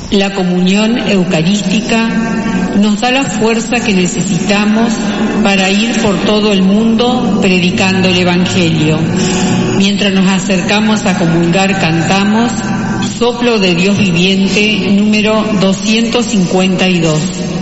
La comunión eucarística nos da la fuerza que necesitamos para ir por todo el mundo predicando el Evangelio. Mientras nos acercamos a comulgar, cantamos Soplo de Dios Viviente, número 252.